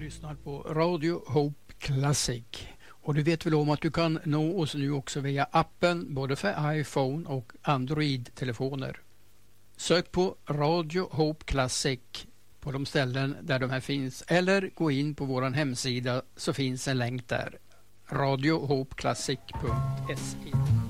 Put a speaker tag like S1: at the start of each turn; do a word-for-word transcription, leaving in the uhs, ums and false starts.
S1: lyssnar på Radio Hope Classic. Och du vet väl om att du kan nå oss nu också via appen både för iPhone och Android-telefoner. Sök på Radio Hope Classic på de ställen där de här finns eller gå in på vår hemsida så finns en länk där. radio hope classic punkt se